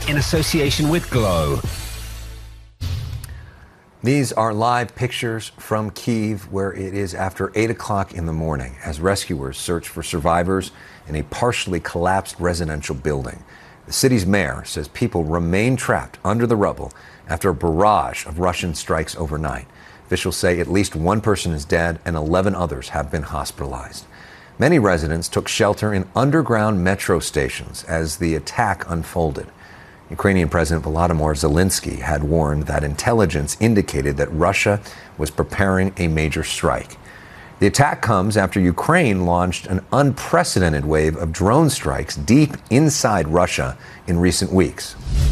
in association with Glow. These are live pictures from Kyiv, where it is after 8 o'clock in the morning as rescuers search for survivors in a partially collapsed residential building. The city's mayor says people remain trapped under the rubble after a barrage of Russian strikes overnight. Officials say at least one person is dead and 11 others have been hospitalized. Many residents took shelter in underground metro stations as the attack unfolded. Ukrainian President Volodymyr Zelensky had warned that intelligence indicated that Russia was preparing a major strike. The attack comes after Ukraine launched an unprecedented wave of drone strikes deep inside Russia in recent weeks.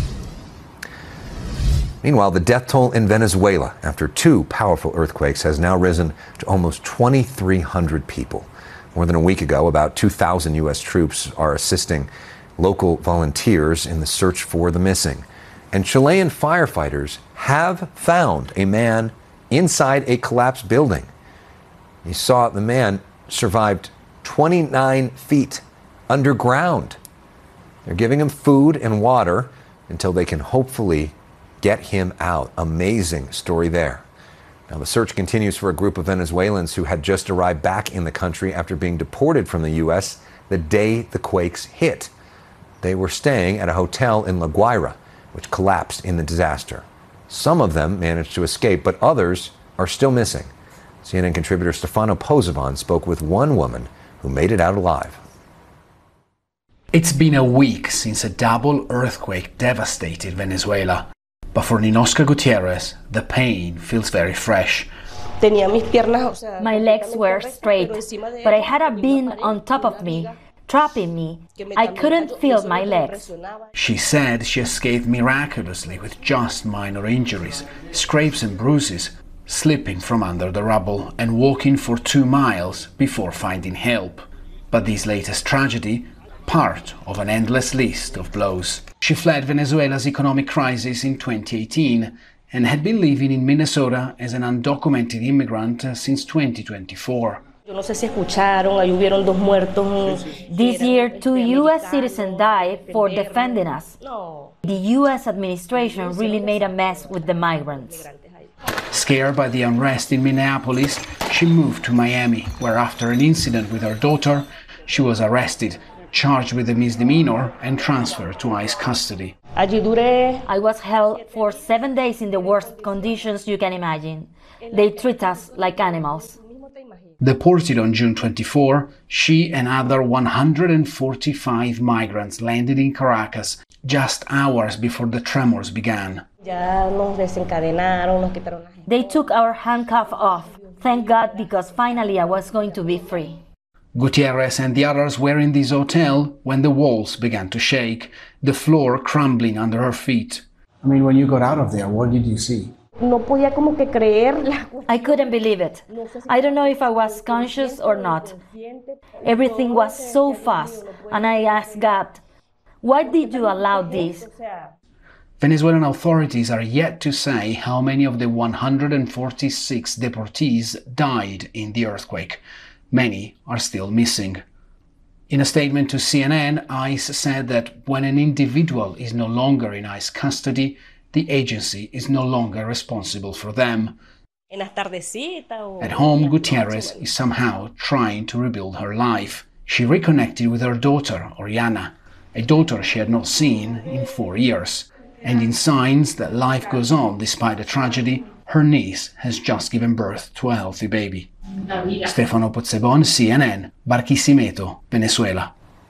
Meanwhile, the death toll in Venezuela after two powerful earthquakes has now risen to almost 2,300 people. More than a week ago, about 2,000 U.S. troops are assisting local volunteers in the search for the missing. And Chilean firefighters have found a man inside a collapsed building. You saw the man survived 29 feet underground. They're giving him food and water until they can hopefully get him out. Amazing story there. Now, the search continues for a group of Venezuelans who had just arrived back in the country after being deported from the U.S. the day the quakes hit. They were staying at a hotel in La Guaira, which collapsed in the disaster. Some of them managed to escape, but others are still missing. CNN contributor Stefano Pozzebon spoke with one woman who made it out alive. It's been a week since a double earthquake devastated Venezuela. But for Ninosca Gutierrez, the pain feels very fresh. My legs were straight, but I had a beam on top of me, trapping me. I couldn't feel my legs. She said she escaped miraculously with just minor injuries, scrapes and bruises, slipping from under the rubble and walking for 2 miles before finding help. But this latest tragedy, part of an endless list of blows. She fled Venezuela's economic crisis in 2018 and had been living in Minnesota as an undocumented immigrant since 2024. This year, 2 U.S. citizens died for defending us. The U.S. administration really made a mess with the migrants. Scared by the unrest in Minneapolis, she moved to Miami, where after an incident with her daughter, she was arrested, charged with a misdemeanor and transferred to ICE custody. I was held for 7 days in the worst conditions you can imagine. They treat us like animals. Deported on June 24, she and other 145 migrants landed in Caracas just hours before the tremors began. They took our handcuff off. Thank God, because finally I was going to be free. Gutierrez and the others were in this hotel when the walls began to shake, the floor crumbling under her feet. I mean, when you got out of there, what did you see? I couldn't believe it. I don't know if I was conscious or not. Everything was so fast, and I asked God, why did you allow this? Venezuelan authorities are yet to say how many of the 146 deportees died in the earthquake. Many are still missing. In a statement to CNN, ICE said that when an individual is no longer in ICE custody, the agency is no longer responsible for them. At home, Gutierrez is somehow trying to rebuild her life. She reconnected with her daughter, Oriana, a daughter she had not seen in 4 years. And in signs that life goes on despite the tragedy, her niece has just given birth to a healthy baby. Stefano Pozzebon, CNN, Barquisimeto, Venezuela.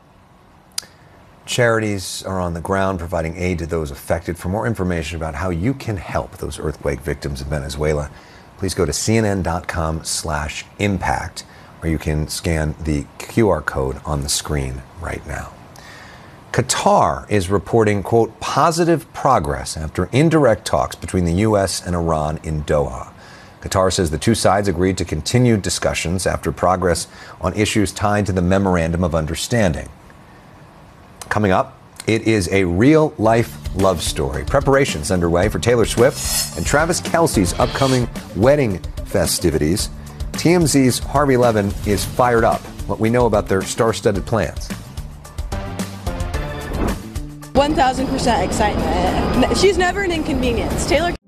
Charities are on the ground providing aid to those affected. For more information about how you can help those earthquake victims in Venezuela, please go to cnn.com/impact, or you can scan the QR code on the screen right now. Qatar is reporting, quote, positive progress after indirect talks between the U.S. and Iran in Doha. Qatar says the two sides agreed to continued discussions after progress on issues tied to the Memorandum of Understanding. Coming up, it is a real-life love story. Preparations underway for Taylor Swift and Travis Kelce's upcoming wedding festivities. TMZ's Harvey Levin is fired up. What we know about their star-studded plans. 1000% excitement. She's never an inconvenience. Taylor